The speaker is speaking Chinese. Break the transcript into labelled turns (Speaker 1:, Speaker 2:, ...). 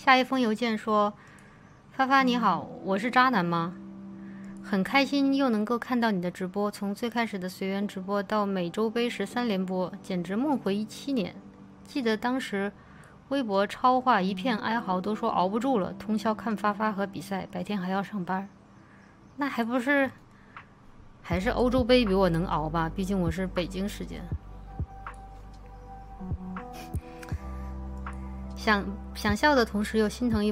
Speaker 1: 下一封邮件说：发发你好，我是渣男吗？很开心又能够看到你的直播，从最开始的随缘直播到美洲杯13连播，简直梦回17年。记得当时微博超话一片哀嚎，都说熬不住了，通宵看发发和比赛，白天还要上班。那还不是还是欧洲杯比我能熬吧，毕竟我是北京时间。想笑的同时又心疼一